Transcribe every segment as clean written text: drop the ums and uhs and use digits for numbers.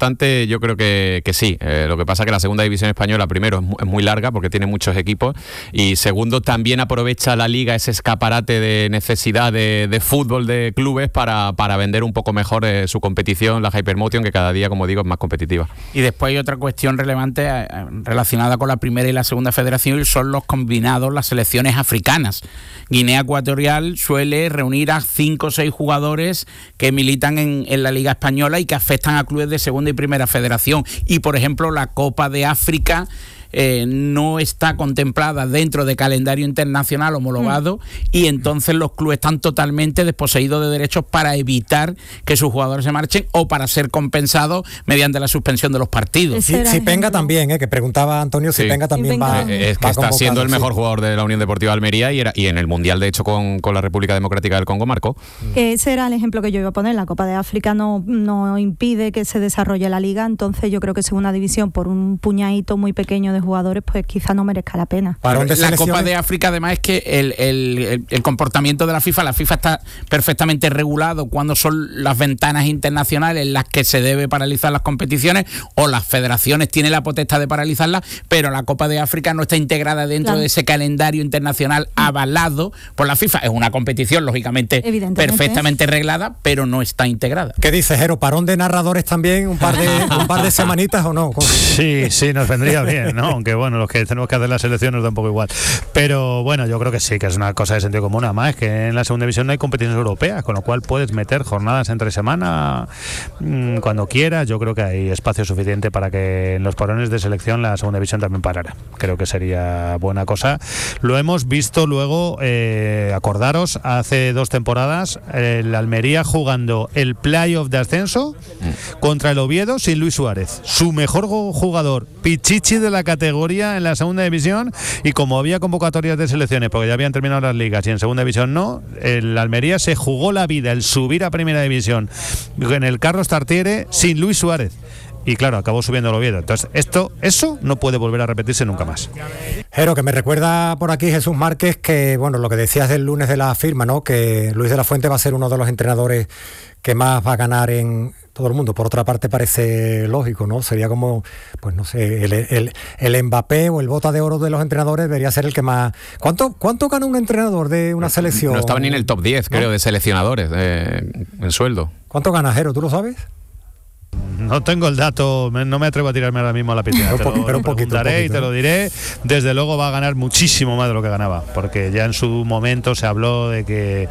importante, yo creo que sí. Lo que pasa es que la segunda división española, primero, es muy larga porque tiene muchos equipos, y segundo, también aprovecha la Liga ese escaparate de necesidad de fútbol de clubes para vender un poco mejor su competición, la Hypermotion, que cada día, como digo, es más competitiva. Y después hay otra cuestión relevante relacionada con la primera y la segunda federación, y son los combinados, las selecciones africanas. Guinea Ecuatorial suele reunir a 5 o 6 jugadores que militan en la Liga Española y que afectan a clubes de segunda y primera federación. Y, por ejemplo, la Copa de África no está contemplada dentro de calendario internacional homologado, y entonces los clubes están totalmente desposeídos de derechos para evitar que sus jugadores se marchen o para ser compensados mediante la suspensión de los partidos. Zipenga también, que preguntaba Antonio, Zipenga también va. Es que está siendo el mejor jugador de la Unión Deportiva de Almería y en el Mundial, de hecho, con la República Democrática del Congo marcó. Ese era el ejemplo que yo iba a poner. La Copa de África no impide que se desarrolle la Liga, entonces yo creo que segunda división, por un puñadito muy pequeño de jugadores, pues quizá no merezca la pena. La Copa de África, además, es que el comportamiento de la FIFA está perfectamente regulado cuando son las ventanas internacionales en las que se debe paralizar las competiciones, o las federaciones tienen la potestad de paralizarlas, pero la Copa de África no está integrada dentro de ese calendario internacional avalado por la FIFA. Es una competición, lógicamente, perfectamente reglada, pero no está integrada. ¿Qué dices, Jero? ¿Parón de narradores también? ¿Un par de semanitas o no? Sí, nos vendría bien, ¿no? Aunque bueno, los que tenemos que hacer la selección nos da un poco igual. Pero bueno, yo creo que sí, que es una cosa de sentido común. Además, es que en la segunda división no hay competiciones europeas, con lo cual puedes meter jornadas entre semana cuando quieras. Yo creo que hay espacio suficiente para que en los parones de selección la segunda división también parara. Creo que sería buena cosa. Lo hemos visto luego, acordaros, hace 2 temporadas, el Almería jugando el playoff de ascenso contra el Oviedo sin Luis Suárez. Su mejor jugador, Pichichi de la categoría en la segunda división, y como había convocatorias de selecciones porque ya habían terminado las ligas y en segunda división no, el Almería se jugó la vida el subir a primera división en el Carlos Tartiere sin Luis Suárez. Y claro, acabó subiendo el Oviedo. Entonces, eso no puede volver a repetirse nunca más. Jero, que me recuerda por aquí Jesús Márquez que, bueno, lo que decías del lunes de la firma, ¿no? Que Luis de la Fuente va a ser uno de los entrenadores que más va a ganar en todo el mundo. Por otra parte, parece lógico, ¿no? Sería como, pues no sé, el Mbappé o el Bota de Oro de los entrenadores debería ser el que más... ¿Cuánto gana un entrenador de una selección? No estaba ni en el top 10, creo, de seleccionadores en sueldo. ¿Cuánto gana, Jero? ¿Tú lo sabes? No tengo el dato, no me atrevo a tirarme ahora mismo a la piscina. Pero un poquito, y te lo diré. Desde luego va a ganar muchísimo más de lo que ganaba, porque ya en su momento se habló de que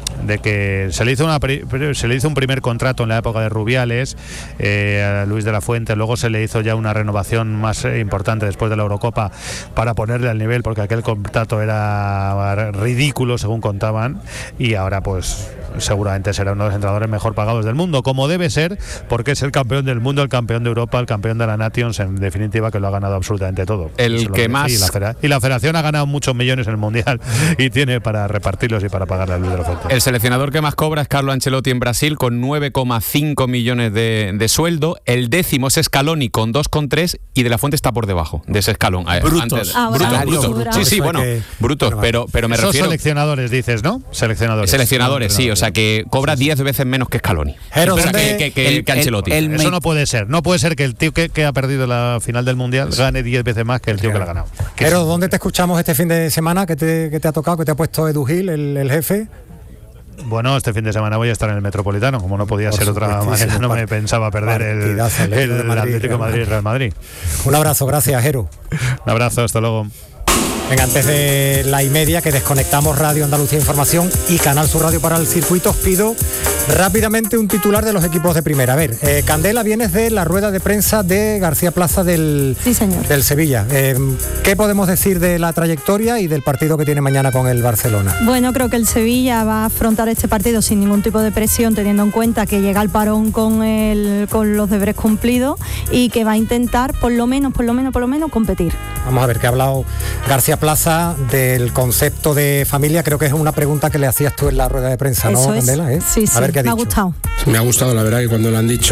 se le hizo un primer contrato en la época de Rubiales a Luis de la Fuente. Luego se le hizo ya una renovación más importante después de la Eurocopa para ponerle al nivel, porque aquel contrato era ridículo según contaban, y ahora pues seguramente será uno de los entrenadores mejor pagados del mundo, como debe ser, porque es el campeón del mundo, el campeón de Europa, el campeón de la Nations, en definitiva, que lo ha ganado absolutamente todo. Y la federación ha ganado muchos millones en el Mundial y tiene para repartirlos y para pagarle a Luis de la Fuente. El seleccionador que más cobra es Carlo Ancelotti en Brasil, con 9,5 millones de sueldo. El décimo es Scaloni con 2,3, y de la Fuente está por debajo de ese escalón. Brutos. Sí, bueno, brutos, pero me refiero... Esos seleccionadores dices, ¿no? Seleccionadores, sí, o sea que cobra 10 veces menos que Scaloni. Pero que Ancelotti. Eso no puede ser. No puede ser que el tío que ha perdido la final del Mundial gane 10 veces más que el tío que la ha ganado. Pero ¿dónde te escuchamos este fin de semana? ¿Qué te ha tocado? ¿Qué te ha puesto Edu Gil, el jefe? Bueno, este fin de semana voy a estar en el Metropolitano, como no podía ser otra manera. No me pensaba perder el Atlético de Madrid y Real Madrid. Un abrazo, gracias, Jero. Un abrazo, hasta luego. Venga, antes de la 1:30, que desconectamos Radio Andalucía Información y Canal Sur Radio para el circuito, os pido rápidamente un titular de los equipos de primera. A ver, Candela, vienes de la rueda de prensa de García Plaza del Sevilla. ¿Qué podemos decir de la trayectoria y del partido que tiene mañana con el Barcelona? Bueno, creo que el Sevilla va a afrontar este partido sin ningún tipo de presión, teniendo en cuenta que llega al parón con los deberes cumplidos, y que va a intentar por lo menos competir. Vamos a ver, que ha hablado García Plaza del concepto de familia. Creo que es una pregunta que le hacías tú en la rueda de prensa, ¿no, Candela? Sí. A ver, ¿qué ha dicho? Me ha gustado. Me ha gustado, la verdad, que cuando lo han dicho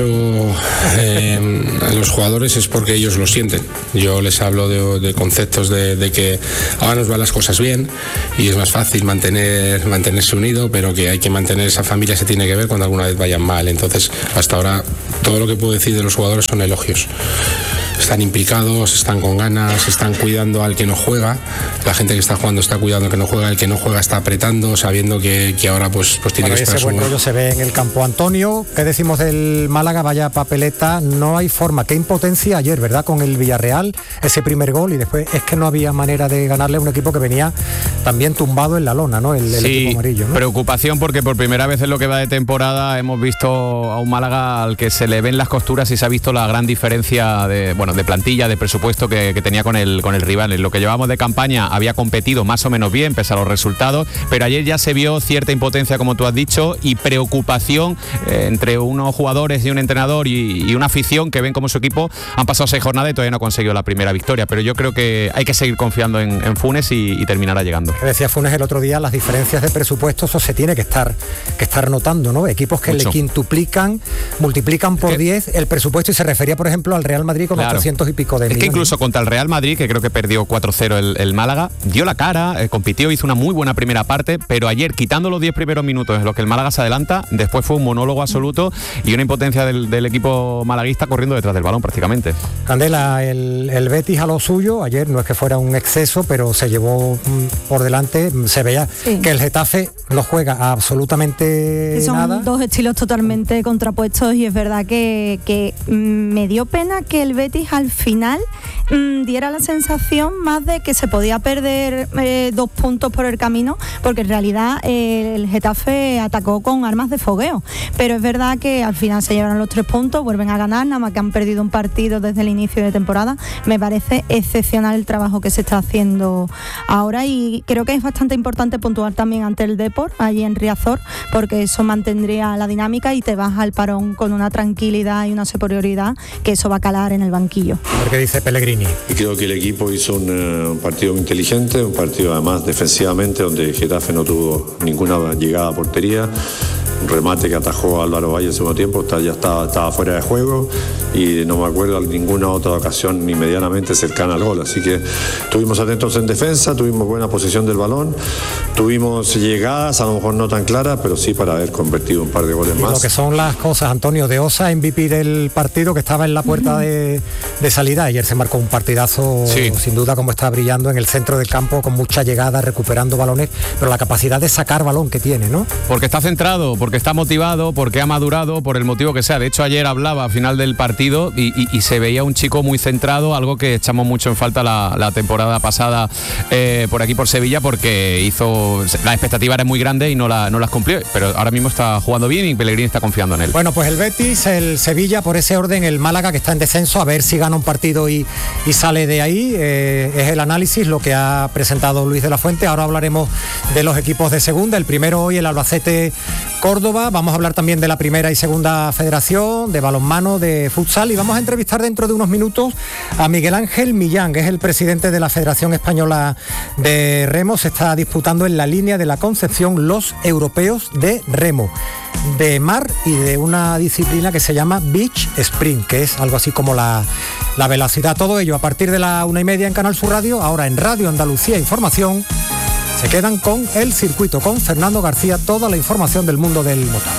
a los jugadores es porque ellos lo sienten. Yo les hablo de conceptos de que ahora nos van las cosas bien y es más fácil mantenerse unido, pero que hay que mantener esa familia, se tiene que ver cuando alguna vez vayan mal. Entonces, hasta ahora, todo lo que puedo decir de los jugadores son elogios. Están implicados, están con ganas, están cuidando al que no juega. La gente que está jugando está cuidando al que no juega, el que no juega está apretando, sabiendo que ahora pues tiene que esperar ese buen rollo se ve en el campo. Antonio, ¿qué decimos del Málaga? Vaya papeleta, no hay forma. Qué impotencia ayer, ¿verdad? Con el Villarreal, ese primer gol, y después es que no había manera de ganarle a un equipo que venía también tumbado en la lona, ¿no? El equipo amarillo, ¿no? Preocupación porque por primera vez en lo que va de temporada hemos visto a un Málaga al que se le ven las costuras y se ha visto la gran diferencia de plantilla, de presupuesto que tenía con el rival. En lo que llevamos de campaña había competido más o menos bien, pese a los resultados, pero ayer ya se vio cierta impotencia, como tú has dicho, y preocupación entre unos jugadores y un entrenador y una afición que ven como su equipo han pasado 6 jornadas y todavía no ha conseguido la primera victoria, pero yo creo que hay que seguir confiando en Funes y terminará llegando. Decía Funes el otro día, las diferencias de presupuesto, eso se tiene que estar notando, ¿no? Equipos que le quintuplican, multiplican por 10 el presupuesto, y se refería, por ejemplo, al Real Madrid con 800 y pico de millones. Es que incluso contra el Real Madrid, que creo que perdió 4-0 el Málaga, dio la cara, compitió, hizo una muy buena primera parte, pero ayer, quitando los 10 primeros minutos en los que el Málaga se adelanta, después fue un monólogo absoluto y una impotencia del equipo malaguista corriendo detrás del balón prácticamente. Candela, el Betis a lo suyo, ayer no es que fuera un exceso, pero se llevó por delante, se veía que el Getafe no juega absolutamente nada. Son dos estilos totalmente contrapuestos, y es verdad que me dio pena que el Betis al final diera la sensación más de que se podía perder 2 puntos por el camino, porque en realidad el Getafe atacó con armas de fogueo, pero es verdad que al final se llevaron los 3 puntos, vuelven a ganar, nada más que han perdido un partido desde el inicio de temporada. Me parece excepcional el trabajo que se está haciendo ahora, y creo que es bastante importante puntuar también ante el Depor allí en Riazor, porque eso mantendría la dinámica y te vas al parón con una tranquilidad y una superioridad que eso va a calar en el banquillo. ¿Qué dice Pellegrini? Y creo que el equipo hizo un partido muy inteligente, un partido además defensivamente, donde Getafe no tuvo ninguna llegada a portería. Un remate que atajó a Álvaro Valle en el segundo tiempo, ya estaba fuera de juego, y no me acuerdo de ninguna otra ocasión ni medianamente cercana al gol. Así que estuvimos atentos en defensa, tuvimos buena posición del balón, tuvimos llegadas, a lo mejor no tan claras, pero sí para haber convertido un par de goles más. Lo que son las cosas, Antonio, de Osa, MVP del partido, que estaba en la puerta de salida. Ayer se marcó un partidazo, sin duda, como está brillando en el centro del campo, con mucha llegada, recuperando balones, pero la capacidad de sacar balón que tiene, ¿no? Porque está centrado, porque está motivado, porque ha madurado, por el motivo que sea. De hecho, ayer hablaba al final del partido y se veía un chico muy centrado, algo que echamos mucho en falta la temporada pasada por aquí, por Sevilla, porque la expectativa era muy grande y no las cumplió, pero ahora mismo está jugando bien y Pellegrini está confiando en él. Bueno, pues el Betis, el Sevilla, por ese orden, el Málaga, que está en descenso, a ver si gana un partido y sale de ahí. Es el análisis, lo que ha presentado Luis de la Fuente. Ahora hablaremos de los equipos de segunda. El primero hoy, el Albacete Córdoba. Vamos a hablar también de la primera y segunda federación, de balonmano, de futsal, y vamos a entrevistar dentro de unos minutos a Miguel Ángel Millán, que es el presidente de la Federación Española de Remo. Se está disputando en la línea de la Concepción los europeos de remo, de mar y de una disciplina que se llama Beach Sprint, que es algo así como la velocidad. Todo ello a partir de la 1:30 en Canal Sur Radio. Ahora en Radio Andalucía Información se quedan con El Circuito, con Fernando García, toda la información del mundo del motor.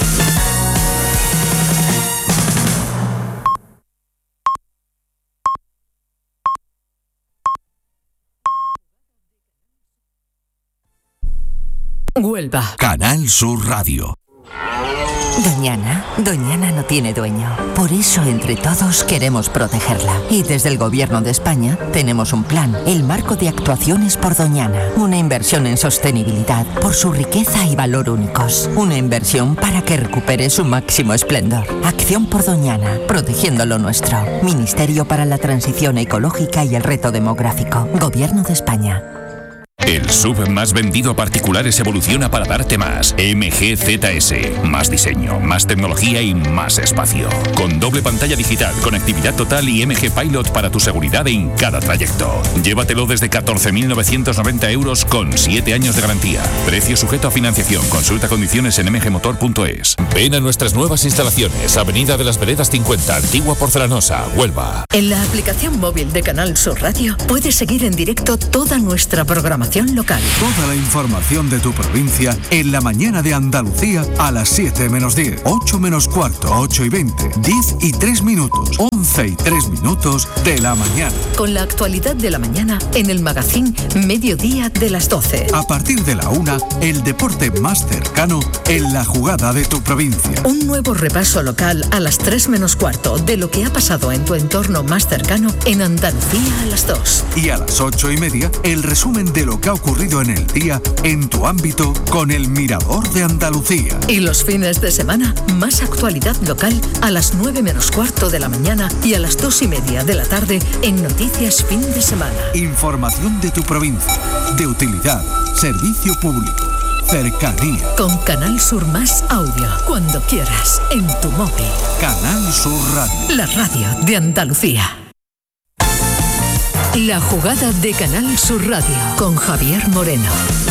Huelva. Canal Sur Radio. Doñana no tiene dueño. Por eso, entre todos, queremos protegerla. Y desde el Gobierno de España tenemos un plan, el Marco de Actuaciones por Doñana. Una inversión en sostenibilidad por su riqueza y valor únicos. Una inversión para que recupere su máximo esplendor. Acción por Doñana, protegiendo lo nuestro. Ministerio para la Transición Ecológica y el Reto Demográfico. Gobierno de España. El SUV más vendido a particulares evoluciona para darte más. MG ZS. Más diseño, más tecnología y más espacio. Con doble pantalla digital, conectividad total y MG Pilot para tu seguridad en cada trayecto. Llévatelo desde 14.990 euros con 7 años de garantía. Precio sujeto a financiación. Consulta condiciones en mgmotor.es. Ven a nuestras nuevas instalaciones. Avenida de las Veredas 50, Antigua Porcelanosa, Huelva. En la aplicación móvil de Canal Sur Radio puedes seguir en directo toda nuestra programación local. Toda la información de tu provincia en la mañana de Andalucía a las 7 menos 10, 8 menos cuarto, 8 y 20, 10 y 3 minutos, 11 y 3 minutos de la mañana. Con la actualidad de la mañana en el magazín Mediodía de las 12. A partir de la 1, el deporte más cercano en la jugada de tu provincia. Un nuevo repaso local a las 3 menos cuarto de lo que ha pasado en tu entorno más cercano en Andalucía a las 2. Y a las 8 y media, el resumen de lo que ha ocurrido en el día en tu ámbito con el Mirador de Andalucía. Y los fines de semana, más actualidad local a las 9 menos cuarto de la mañana y a las 2 y media de la tarde en Noticias Fin de Semana. Información de tu provincia, de utilidad, servicio público, cercanía. Con Canal Sur Más Audio, cuando quieras, en tu móvil. Canal Sur Radio. La radio de Andalucía. La jugada de Canal Sur Radio con Javier Moreno.